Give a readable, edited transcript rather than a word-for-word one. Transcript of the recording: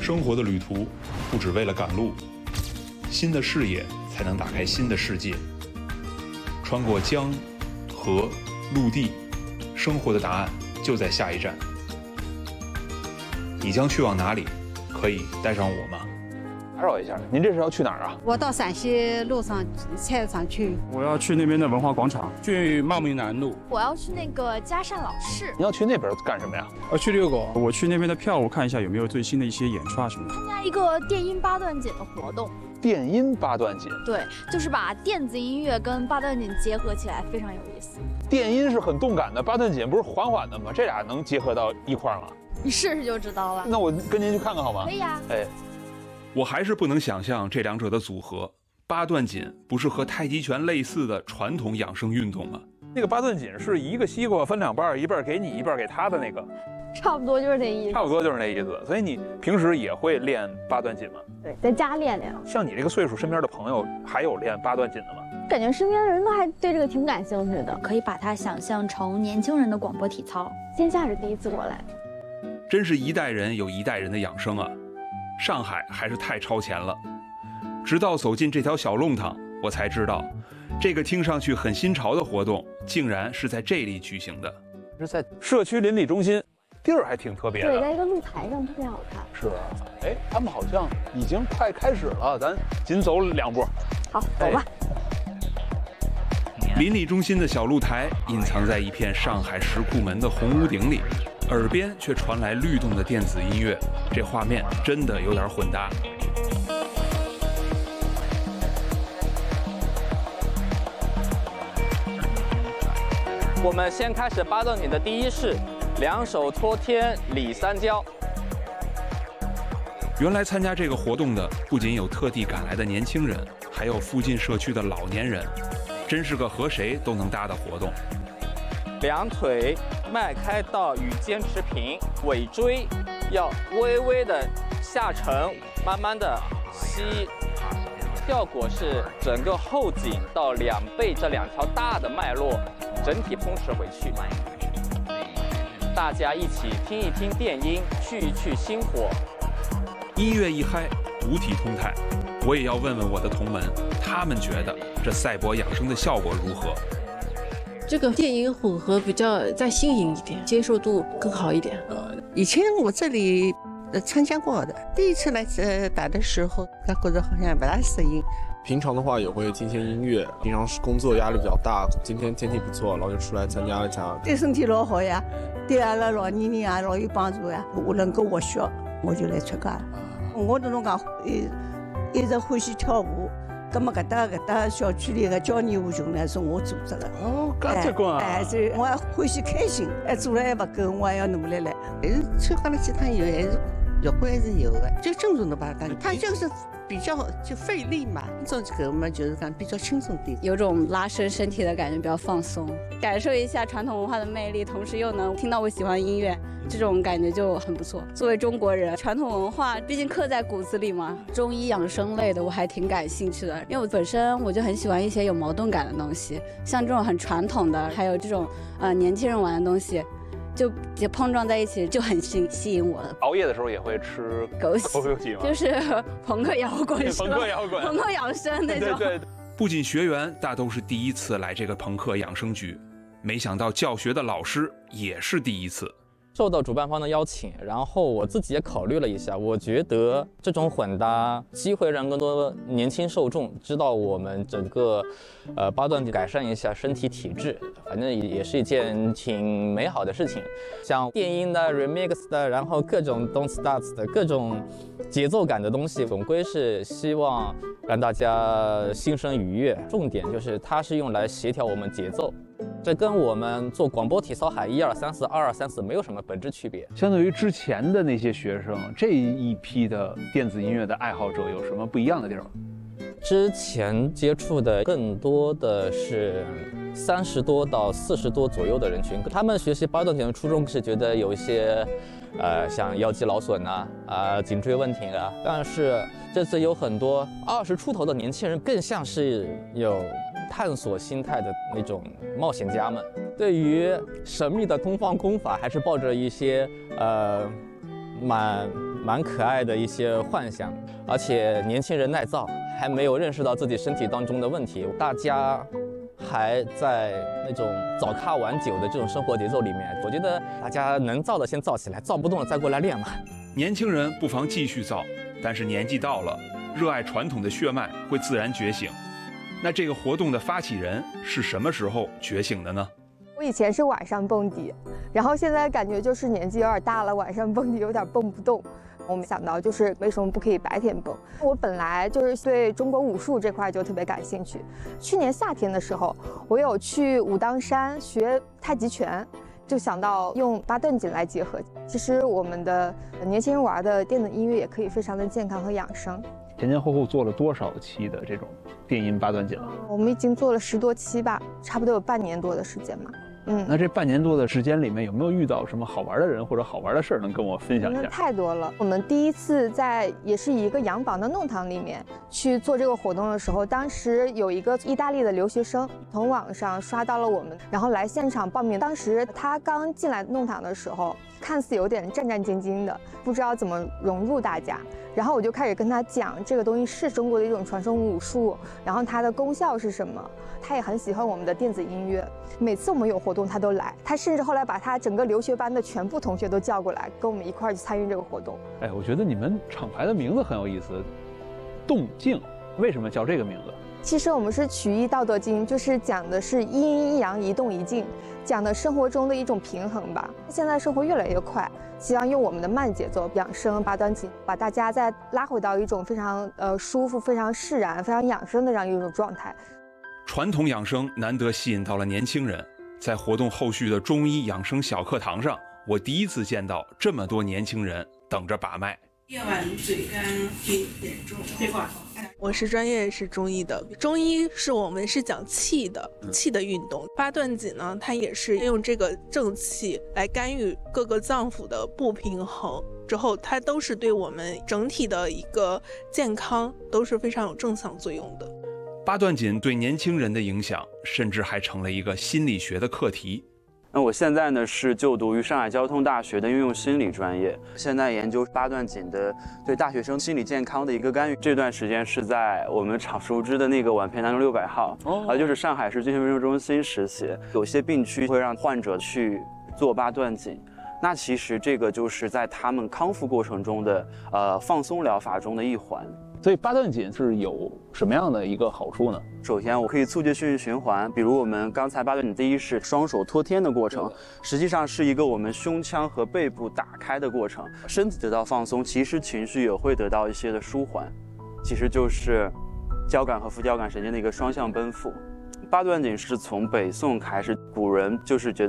生活的旅途不只为了赶路，新的视野才能打开新的世界。穿过江、河、陆地，生活的答案就在下一站。你将去往哪里？可以带上我吗？ 打扰一下，您这是要去哪儿啊？ 我到陕西路上菜市场去。 我要去那边的文化广场，去茂名南路。 我要去那个嘉善老市。 你要去那边干什么呀？ 去遛狗。我去那边的票务看一下有没有最新的一些演出啊什么的。 参加一个电音八段锦的活动。 电音八段锦？ 对，就是把电子音乐跟八段锦结合起来，非常有意思。 电音是很动感的，八段锦不是缓缓的吗？这俩能结合到一块儿吗？ 你试试就知道了。 那我跟您去看看好吗？ 可以啊。 哎。 我还是不能想象这两者的组合。八段锦不是和太极拳类似的传统养生运动吗？ 那个八段锦是一个西瓜分两半，一半给你，一半给他的那个。 差不多就是那意思。 差不多就是那意思。所以你平时也会练八段锦吗？ 对，在家练练。 像你这个岁数，身边的朋友还有练八段锦的吗？ 感觉身边的人都还对这个挺感兴趣的，可以把它想象成年轻人的广播体操。线下是第一次过来。 真是一代人有一代人的养生啊！上海还是太超前了。直到走进这条小弄堂，我才知道，这个听上去很新潮的活动，竟然是在这里举行的。 是在社区邻里中心，地儿还挺特别的。 对，在一个露台上，特别好看。 是啊，哎，他们好像已经快开始了，咱紧走两步。 好，走吧。 邻里中心的小露台隐藏在一片上海石库门的红屋顶里，耳边却传来律动的电子音乐，这画面真的有点混搭。 我们先开始八段锦的第一式，两手托天理三焦。 原来参加这个活动的不仅有特地赶来的年轻人，还有附近社区的老年人，真是个和谁都能搭的活动。 两腿迈开到与肩持平，尾椎要微微的下沉，慢慢的吸，效果是整个后颈到两背这两条大的脉络整体松弛回去。大家一起听一听电音，去一去心火。 音乐一嗨，五体通泰。我也要问问我的同门，他们觉得这赛博养生的效果如何？ 这个电音混合比较再新颖一点，接受度更好一点。 以前我这里参加过的，第一次来打的时候，感觉好像不大适应。 平常的话也会听些音乐，平常是工作压力比较大，今天天气不错，然后就出来参加一下。 对身体老好呀，对阿拉老年人啊老有帮助呀。我能够活血，我就来参加。我这种讲一直欢喜跳舞。那么搿搭小区里的交谊舞群呢，是我组织的。 哦，搿结棍啊！ 所以我还欢喜开心，做了还不够，我还要努力来。还是参加了几趟以后，还是效果还是有的。就正宗的吧，它就是比较就费力嘛。这个嘛就是讲比较轻松点， 有种拉伸身体的感觉，比较放松，感受一下传统文化的魅力，同时又能听到我喜欢的音乐，这种感觉就很不错。作为中国人，传统文化毕竟刻在骨子里嘛。中医养生类的我还挺感兴趣的，因为我本身我就很喜欢一些有矛盾感的东西，像这种很传统的，还有这种年轻人玩的东西。就碰撞在一起，就很吸引我。 熬夜的时候也会吃枸杞吗？就是朋克摇滚， 朋克摇滚， 朋克养生那种。 对。 不仅学员大都是第一次来这个朋克养生局，没想到教学的老师也是第一次。 受到主办方的邀请，然后我自己也考虑了一下，我觉得这种混搭机会让更多年轻受众知道我们整个八段锦改善一下身体体质，反正也是一件挺美好的事情。像电音的 remix 的，然后各种 don't starts 的各种节奏感的东西，总归是希望让大家心生愉悦。重点就是它是用来协调我们节奏。这跟我们做广播体操喊1 2 3 4 2 2 3 4没有什么本质区别。 相对于之前的那些学生，这一批的电子音乐的爱好者有什么不一样的地方？ 之前接触的更多的是30多到40多左右的人群，他们学习八段锦的初衷是觉得有一些像腰肌劳损颈椎问题啊，但是这次有很多20出头的年轻人，更像是有探索心态的那种冒险家们，对蛮神秘的东方功法还是抱着一些蛮蛮可爱的一些幻想，而且年轻人耐造，还没有认识到自己身体当中的问题，大家还在那种早咖晚酒的这种生活节奏里面。我觉得大家能造的先造起来，造不动了再过来练嘛。 年轻人不妨继续造，但是年纪到了，热爱传统的血脉会自然觉醒。那这个活动的发起人是什么时候觉醒的呢？ 我以前是晚上蹦迪，然后现在感觉就是年纪有点大了，晚上蹦迪有点蹦不动。我们想到就是为什么不可以白天蹦？我本来就是对中国武术这块就特别感兴趣。去年夏天的时候，我有去武当山学太极拳，就想到用八段锦来结合。其实我们的年轻人玩的电子音乐也可以非常的健康和养生。 前前后后做了多少期的这种电音八段锦了？ 我们已经做了10多期吧，差不多有半年多的时间嘛。 那这半年多的时间里面，有没有遇到什么好玩的人或者好玩的事儿，能跟我分享一下？ 太多了。我们第一次在也是一个洋房的弄堂里面去做这个活动的时候，当时有一个意大利的留学生从网上刷到了我们，然后来现场报名。当时他刚进来弄堂的时候，看似有点战战兢兢的，不知道怎么融入大家。然后我就开始跟他讲，这个东西是中国的一种传统武术，然后它的功效是什么。他也很喜欢我们的电子音乐，每次我们有活动他都来。他甚至后来把他整个留学班的全部同学都叫过来，跟我们一块儿去参与这个活动。 哎，我觉得你们厂牌的名字很有意思，动静，为什么叫这个名字？ 其实我们是取义《道德经》，就是讲的是一阴一阳，一动一静，讲的生活中的一种平衡吧。现在生活越来越快，希望用我们的慢节奏养生八段锦，把大家再拉回到一种非常舒服、非常释然、非常养生的这样一种状态。 传统养生难得吸引到了年轻人，在活动后续的中医养生小课堂上，我第一次见到这么多年轻人等着把脉。 夜晚嘴干并严重这块，我是专业是中医的，中医是我们是讲气的，气的运动。八段锦呢，它也是用这个正气来干预各个脏腑的不平衡，之后它都是对我们整体的一个健康都是非常有正向作用的。 八段锦对年轻人的影响，甚至还成了一个心理学的课题。 那我现在呢是就读于上海交通大学的应用心理专业，现在研究八段锦的对大学生心理健康的一个干预。这段时间是在我们常熟知的那个宛平南路600号，就是上海市精神卫生中心实习。有些病区会让患者去做八段锦，那其实这个就是在他们康复过程中的放松疗法中的一环。 所以八段锦是有什么样的一个好处呢？ 首先，我可以促进血液循环，比如我们刚才八段锦第一是双手托天的过程，实际上是一个我们胸腔和背部打开的过程，身体得到放松，其实情绪也会得到一些的舒缓，其实就是交感和副交感神经的一个双向奔赴。八段锦是从北宋开始，古人就是觉得